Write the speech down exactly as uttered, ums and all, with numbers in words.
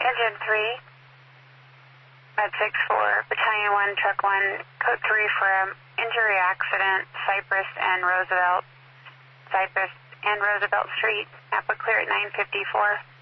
Engine three, Med six four, Battalion one, Truck one, Code three for um, injury accident, Cypress and Roosevelt, Cypress and Roosevelt Street, Napa clear at nine fifty-four.